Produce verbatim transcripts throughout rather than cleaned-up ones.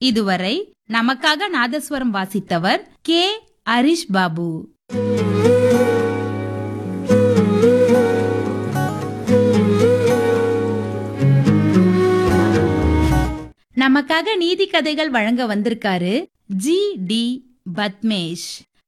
இதுவரை நமக்காக நாதஸ்வரம் வாசித்தவர் கே ஹரிஷ் பாபு. நமக்காக நீதி கதைகள் வழங்க வந்திருக்காரு ஜி டி பத்மேஷ்.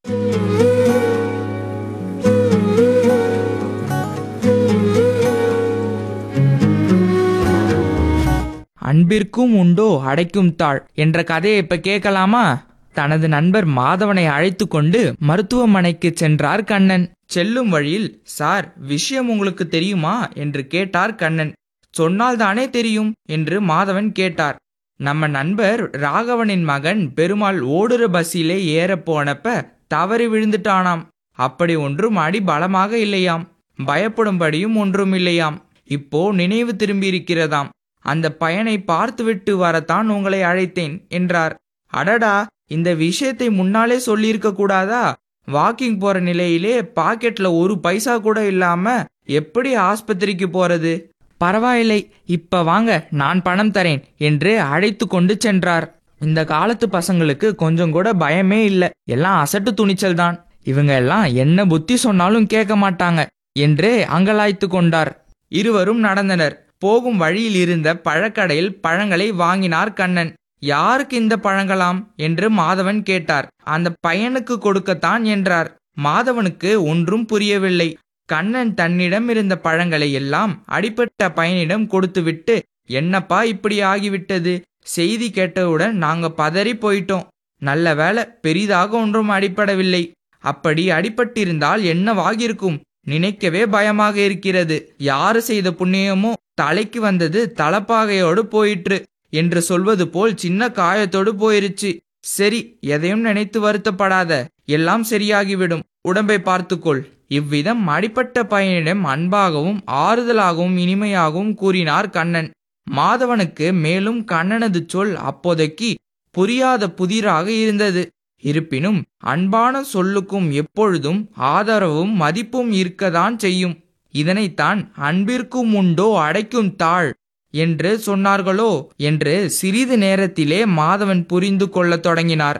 அன்பிற்கும் உண்டோ அடைக்கும் தாழ் என்ற கதையை இப்ப கேட்கலாமா? தனது நண்பர் மாதவனை அழைத்து கொண்டு மருத்துவமனைக்கு சென்றார் கண்ணன். செல்லும் வழியில், சார், விஷயம் உங்களுக்கு தெரியுமா என்று கேட்டார் கண்ணன். சொன்னால் தானே தெரியும் என்று மாதவன் கேட்டார். நம்ம நண்பர் ராகவனின் மகன் பெருமாள் ஓடுற பஸ்ஸிலே ஏற போனப்ப தவறி விழுந்துட்டானாம். அப்படி ஒன்றும் அடி பலமாக இல்லையாம், பயப்படும்படியும் ஒன்றும் இல்லையாம். இப்போ நினைவு திரும்பியிருக்கிறதாம். அந்த பையனை பார்த்துவிட்டு வரத்தான் உங்களை அழைத்தேன் என்றார். அடடா, இந்த விஷயத்தை முன்னாலே சொல்லியிருக்க கூடாதா? வாக்கிங் போற நிலையிலே பாக்கெட்ல ஒரு பைசா கூட இல்லாம எப்படி ஆஸ்பத்திரிக்கு போறது? பரவாயில்லை, இப்ப வாங்க, நான் பணம் தரேன் என்று அழைத்து கொண்டு சென்றார். இந்த காலத்து பசங்களுக்கு கொஞ்சம் கூட பயமே இல்லை, எல்லாம் அசட்டு துணிச்சல் தான். இவங்க எல்லாம் என்ன புத்தி சொன்னாலும் கேட்க மாட்டாங்க என்று அங்கலாய்த்து கொண்டார். இருவரும் நடந்தனர். போகும் வழியில் இருந்த பழக்கடையில் பழங்களை வாங்கினார் கண்ணன். யாருக்கு இந்த பழங்களாம் என்று மாதவன் கேட்டார். அந்த பையனுக்கு கொடுக்கத்தான் என்றார். மாதவனுக்கு ஒன்றும் புரியவில்லை. கண்ணன் தன்னிடம் இருந்த பழங்களை எல்லாம் அடிப்பட்ட பையனிடம் கொடுத்துவிட்டு, என்னப்பா இப்படி ஆகிவிட்டது? செய்தி கேட்டவுடன் நாங்க பதறி போயிட்டோம். நல்ல வேளை, பெரிதாக ஒன்றும் அடிப்படவில்லை. அப்படி அடிபட்டிருந்தால் என்னவாகிருக்கும்? நினைக்கவே பயமாக இருக்கிறது. யாரு செய்த புண்ணியமோ தலைக்கு வந்தது தலப்பாகையோடு போயிற்று என்று சொல்வது போல் சின்ன காயத்தோடு போயிருச்சு. சரி, எதையும் நினைத்து வருத்தப்படாத, எல்லாம் சரியாகிவிடும். உடம்பை பார்த்துக்கொள். இவ்விதம் அடிப்பட்ட பையனிடம் அன்பாகவும் ஆறுதலாகவும் இனிமையாகவும் கூறினார் கண்ணன். மாதவனுக்கு மேலும் கண்ணனது சொல் அப்போதைக்கு புரியாத புதிராக இருந்தது. இருப்பினும் அன்பான சொல்லுக்கும் எப்பொழுதும் ஆதரவும் மதிப்பும் இருக்கத்தான் செய்யும். இதனைத்தான் அன்பிற்கும் உண்டோ அடைக்கும் தாழ் என்று சொன்னார்களோ என்று சிறிது நேரத்திலே மாதவன் புரிந்து கொள்ளத் தொடங்கினார்.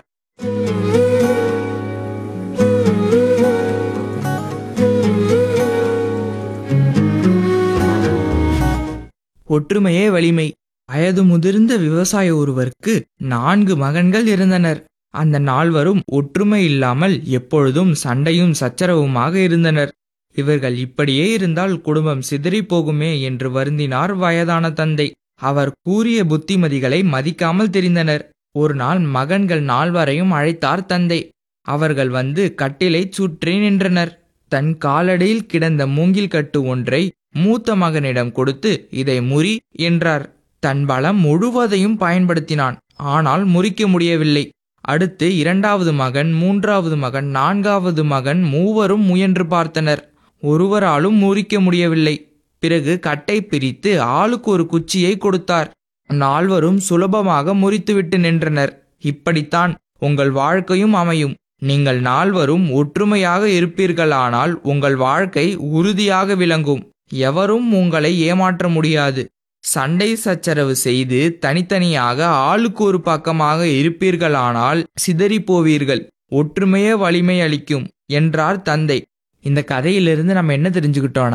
ஒற்றுமையே வலிமை. வயது முதிர்ந்த விவசாய ஒருவருக்கு நான்கு மகன்கள் இருந்தனர். அந்த நால்வரும் ஒற்றுமை இல்லாமல் எப்பொழுதும் சண்டையும் சச்சரவுமாக இருந்தனர். இவர்கள் இப்படியே இருந்தால் குடும்பம் சிதறி போகுமே என்று வருந்தினார் வயதான தந்தை. அவர் கூறிய புத்திமதிகளை மதிக்காமல் தெரிந்தனர். ஒரு நாள் மகன்கள் நால்வரையும் அழைத்தார் தந்தை. அவர்கள் வந்து கட்டிலை சுற்றி நின்றனர். தன் காலடியில் கிடந்த மூங்கில் கட்டு ஒன்றை மூத்த மகனிடம் கொடுத்து, இதை முறி என்றார். தன் பலம் முழுவதையும் பயன்படுத்தினான். ஆனால் முறிக்க முடியவில்லை. அடுத்து இரண்டாவது மகன், மூன்றாவது மகன், நான்காவது மகன் மூவரும் முயன்று பார்த்தனர். ஒருவராலும் முறிக்க முடியவில்லை. பிறகு கட்டை பிரித்து ஆளுக்கு ஒரு குச்சியை கொடுத்தார். நால்வரும் சுலபமாக முறித்துவிட்டு நின்றனர். இப்படித்தான் உங்கள் வாழ்க்கையும் அமையும். நீங்கள் நால்வரும் ஒற்றுமையாக இருப்பீர்களானால் உங்கள் வாழ்க்கை உறுதியாக விளங்கும். எவரும் உங்களை ஏமாற்ற முடியாது. சண்டை சச்சரவு செய்து தனித்தனியாக ஆளுக்கு ஒரு பக்கமாக இருப்பீர்களானால் சிதறி போவீர்கள். ஒற்றுமையே வலிமை அளிக்கும் என்றார் தந்தை. இந்த கதையிலிருந்து நம்ம என்ன தெரிஞ்சுக்கிட்டோம்னா,